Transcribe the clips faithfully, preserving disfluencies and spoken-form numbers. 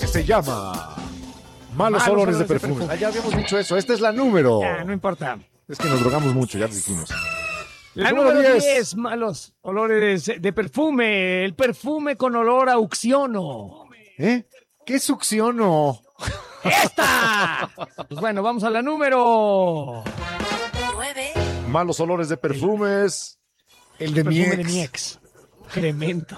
se llama Malos, Malos olores de olores de perfumes. perfume. Ah, ya habíamos dicho eso. Esta es la número. Ya, no importa. Es que nos drogamos mucho, ya lo dijimos. La número número diez. diez, malos olores de perfume. El perfume con olor a uxiono. ¿Eh? ¿Qué succiono? ¡Esta! Pues bueno, vamos a la número nueve. Malos olores de perfumes. El de mi perfume ex. de mi ex. Cremento.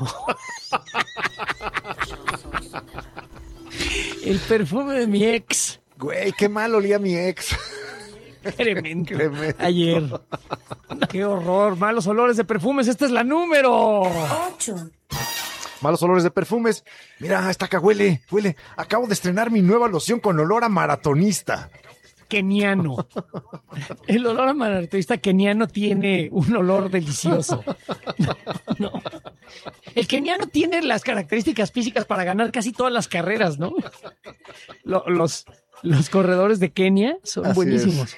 El perfume de mi ex. Güey, qué mal olía mi ex. Cremento. Cremento. Ayer. Qué horror. Malos olores de perfumes. Esta es la número ocho. Malos olores de perfumes. Mira, esta acá huele, huele. Acabo de estrenar mi nueva loción con olor a maratonista. keniano. El olor a maratonista keniano tiene un olor delicioso. No. El keniano tiene las características físicas para ganar casi todas las carreras, ¿no? Lo- Los, los corredores de Kenia son Así buenísimos.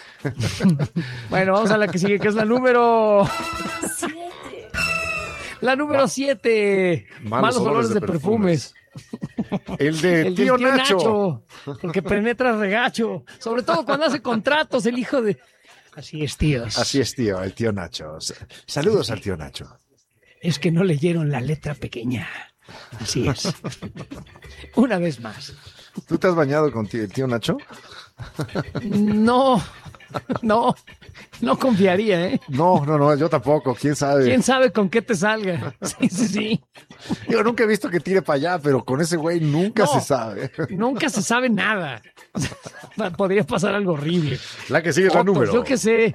Bueno, vamos a la que sigue, que es la número... siete. La número siete. Malos, olores, de perfumes. El de El tío, del tío Nacho. Nacho. Porque penetra regacho. Sobre todo cuando hace contratos, el hijo de... Así es, tíos. Así es, tío, el tío Nacho. Saludos al tío Nacho. Es que no leyeron la letra pequeña. Así es. Una vez más. ¿Tú te has bañado con tío- el tío Nacho? No, no, no confiaría, ¿eh? No, no, no, yo tampoco. ¿Quién sabe? ¿Quién sabe con qué te salga? Sí, sí, sí. Digo, nunca he visto que tire para allá, pero con ese güey nunca No. se sabe. Nunca se sabe nada. Podría pasar algo horrible. La que sigue es la Fotos, número. yo qué sé.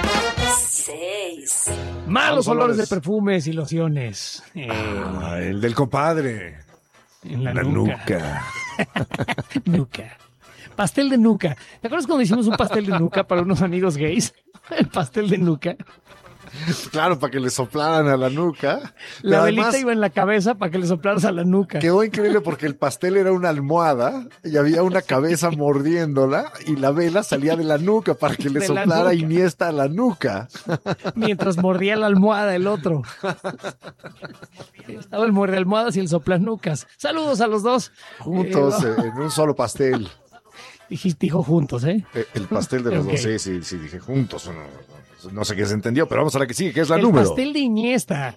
seis. Malos Malos olores de olores. perfumes y lociones. Eh, Ah, el del compadre. en la, La nuca. nuca. Nuca. Pastel de nuca. ¿Te acuerdas cuando hicimos un pastel de nuca para unos amigos gays? El pastel de nuca. Claro, para que le soplaran a la nuca. La Pero velita además, iba en la cabeza para que le soplaras a la nuca. quedó increíble porque el pastel era una almohada y había una cabeza mordiéndola y la vela salía de la nuca para que le De la soplara nuca. Iniesta a la nuca. Mientras mordía la almohada el otro. Estaba el muerde almohadas y el soplanucas. Saludos a los dos. Juntos, Eh, eh, en un solo pastel. dijiste, dijo juntos, ¿eh? Eh, El pastel de los Ok. dos. Sí, sí, sí, dije juntos. No, no, no sé qué se entendió, pero vamos a la que sigue, que es la El número. pastel de Iniesta.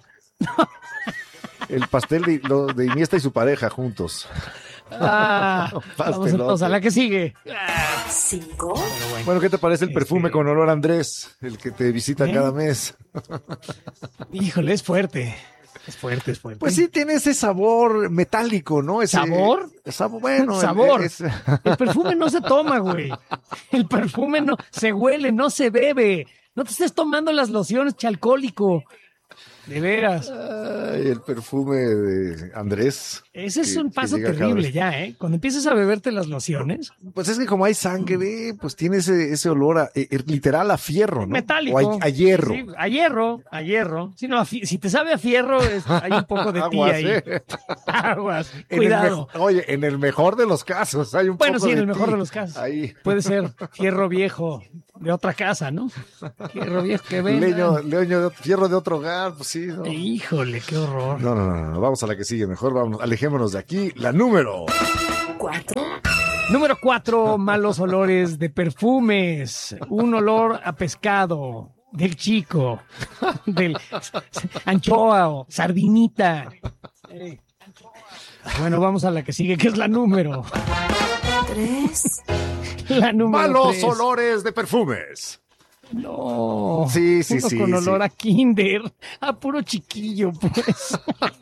El pastel de, lo- de Iniesta y su pareja juntos. Ah, vamos Pastelote. entonces a la que sigue. cinco. Bueno, ¿qué te parece el Este- perfume con olor a Andrés? El que te visita ¿Eh? cada mes. Híjole, es fuerte. Es fuerte, es fuerte. Pues sí, tiene ese sabor metálico, ¿no? Ese, ¿Sabor? Sabor, bueno. el- Sabor. es- El perfume no se toma, güey. El perfume no se huele, no se bebe. No te estés tomando las lociones, chalcólico. De veras. Ay, el perfume de Andrés. Ese es que- un que paso llega cada terrible vez. ya, ¿eh? Cuando empiezas a beberte las lociones, Pues es que como hay sangre, pues tiene ese, ese olor a, eh, eh, literal a fierro, ¿no? metálico. O a, a hierro. Sí, a hierro, a hierro. Si, no, a fi- si te sabe a fierro, es- hay un poco de ti Aguas, ahí. ¿eh? Aguas, En el cuidado. mejo- oye, en el mejor de los casos hay un Bueno, poco sí, en de el mejor ti de los casos. Ahí. Puede ser fierro viejo de otra casa, ¿no? Fierro viejo que ven. Leño, leño de, fierro de otro hogar, pues sí, ¿no? Híjole, qué horror. No, no, no, no, vamos a la que sigue, mejor vamos, alejémonos de aquí. La número. cuatro. Número cuatro, malos olores de perfumes. Un olor a pescado, del chico, del anchoa o sardinita. Eh. Bueno, vamos a la que sigue, que es la número. tres. La número Malos tres. olores de perfumes. No. Sí, sí, Uno sí, con olor sí. a kinder, a puro chiquillo, pues.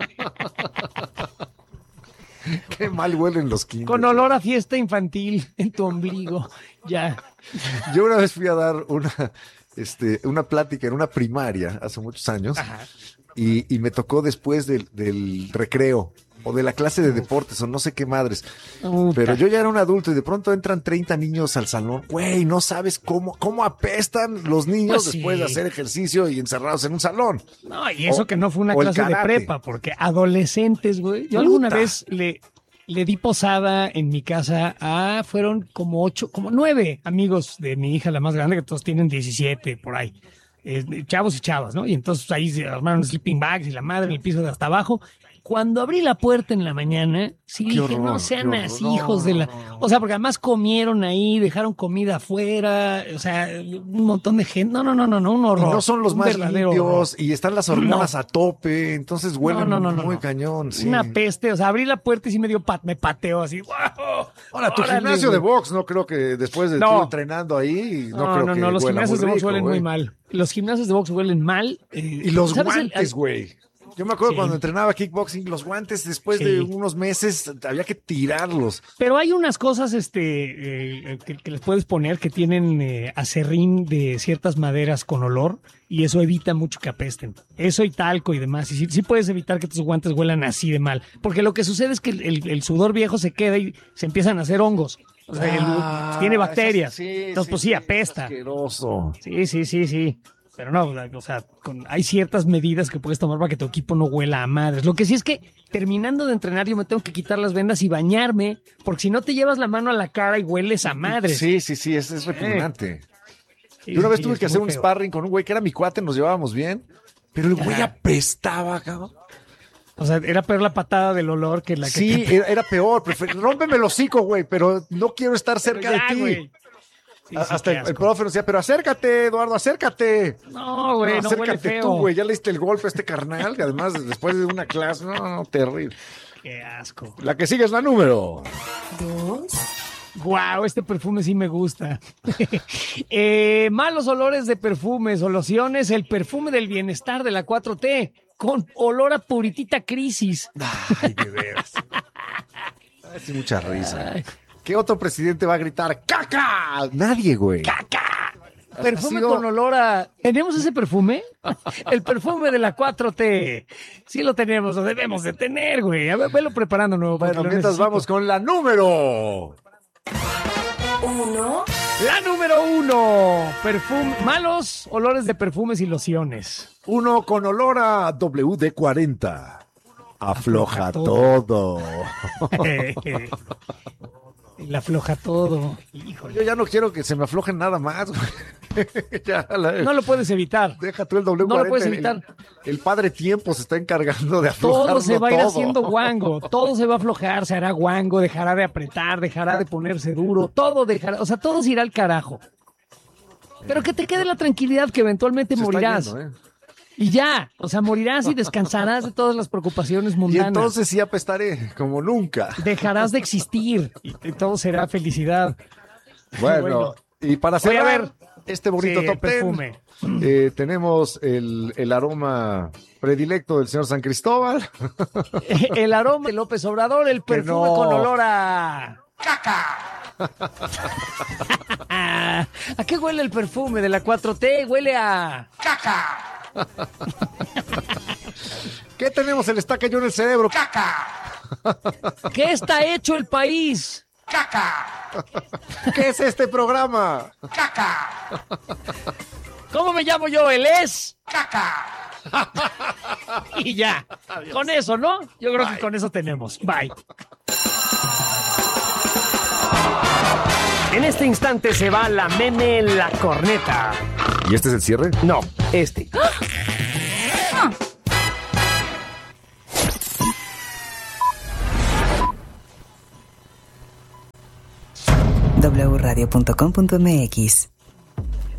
Qué mal huelen los kinders. Con olor a fiesta infantil en tu ombligo. Ya. Yo una vez fui a dar una, este, una plática en una primaria hace muchos años y, y me tocó después del, del recreo o de la clase de deportes o no sé qué madres. Puta. Pero yo ya era un adulto y de pronto entran treinta niños al salón. Güey, no sabes cómo, cómo apestan los niños Pues sí. después de hacer ejercicio y encerrados en un salón. No, y eso O- que no fue una o el clase de karate. prepa, porque adolescentes, güey. Yo alguna Puta. vez le, le di posada en mi casa a, fueron como ocho, como nueve amigos de mi hija, la más grande, que todos tienen diecisiete, por ahí. Eh, chavos y chavas, ¿no? Y entonces ahí se armaron sleeping bags y la madre en el piso de hasta abajo. cuando abrí la puerta en la mañana, sí Qué dije, horror, no sean qué horror. así, No, hijos de la... no, no, O sea, porque además comieron ahí, dejaron comida afuera, o sea, un montón de gente. No, no, no, no, no, un Y horror. no son los un más verdadero limpios horror. y están las hormonas No. a tope, entonces huelen No, no, no, no, muy no. cañón. Sí. Una peste, o sea, abrí la puerta y sí me dio pat, me pateó así. ¡Wow! Ahora, tu Órale, gimnasio de güey. box, no creo que después de No. tú entrenando ahí, no, No, creo no, que no, los huela gimnasios muy de box rico, huelen muy güey. mal. Los gimnasios de box huelen mal. eh, Y los ¿sabes el- guantes, güey. Yo me acuerdo Sí. cuando entrenaba kickboxing, los guantes después Sí. de unos meses había que tirarlos. Pero hay unas cosas este, eh, que, que les puedes poner que tienen eh, acerrín de ciertas maderas con olor y eso evita mucho que apesten. Eso y talco y demás. Y sí, sí puedes evitar que tus guantes huelan así de mal. Porque lo que sucede es que el, el- el sudor viejo se queda y se empiezan a hacer hongos. O sea, el- Ah, tiene bacterias. esas- sí, Entonces, pues sí, apesta. Asqueroso. Sí, sí, sí, sí. Pero no, o sea, con- hay ciertas medidas que puedes tomar para que tu equipo no huela a madres. Lo que sí es que terminando de entrenar yo me tengo que quitar las vendas y bañarme, porque si no te llevas la mano a la cara y hueles a madres. Sí, sí, sí, es, es repugnante. Sí, Y una sí, vez sí, tuve es que hacer muy un feo. sparring con un güey que era mi cuate, nos llevábamos bien, pero el güey Ajá. apestaba, cabrón. O sea, era peor la patada del olor que la que Sí, te- era, era peor. prefer- Rómpeme el hocico, güey, pero no quiero estar Pero cerca ya, de ti. güey. Sí, A- sí, Hasta qué el, el asco. profe nos decía, pero acércate, Eduardo, acércate. No, güey, no, huele acércate feo. tú, güey. Ya le diste el golpe a este carnal, que además después de una clase, no, no, terrible. Qué asco. La que sigue es la número. dos, Wow, este perfume sí me gusta. Eh, malos olores de perfumes o lociones, el perfume del bienestar de la cuatro T, con olor a puritita crisis. Ay, de veras. Ay, sí, mucha risa. ¿Qué otro presidente va a gritar ¡caca! Nadie, güey. Perfume Ha sido- con olor a... ¿Tenemos ese perfume? El perfume de la cuatro T. Sí lo tenemos, lo debemos de tener, güey. A ver, velo preparando nuevo. porque Bueno, lo mientras necesito. vamos con la número. uno, La número uno. Perfume... Malos olores de perfumes y lociones. Uno con olor a W D cuarenta. Afloja Afloja todo. La afloja todo. Híjole. Yo ya no quiero que se me aflojen nada más, güey. Ya, la- No lo puedes evitar. Deja tú el W No cuarenta. lo puedes el- evitar. El, el padre tiempo se está encargando de aflojarlo Todo se va a ir todo. haciendo guango, todo se va a aflojar, se hará guango, dejará de apretar, dejará de ponerse duro, todo dejará, o sea, todo se irá al carajo. Pero que te quede la tranquilidad que eventualmente Se está morirás. yendo, ¿eh? Y ya, o sea, morirás y descansarás de todas las preocupaciones Y mundanas. entonces sí apestaré, como nunca. Dejarás de existir y, y todo será felicidad. Bueno, Bueno. y para Voy a cerrar ver. este bonito Sí, top el perfume. ten, eh, tenemos el, el aroma predilecto del señor San Cristóbal. El aroma de López Obrador, el Que perfume no. con olor a... ¿A qué huele el perfume de la cuatro T? Huele a... ¿Qué tenemos? El estaca yo en el cerebro. ¿Qué está hecho el país? ¿Qué es este programa? ¿Cómo me llamo yo? Él es... Y ya. Con eso, ¿no? Yo creo que con eso tenemos. Bye. En este instante se va la meme en la corneta. ¿Y este es el cierre? No, este. w radio punto com punto m x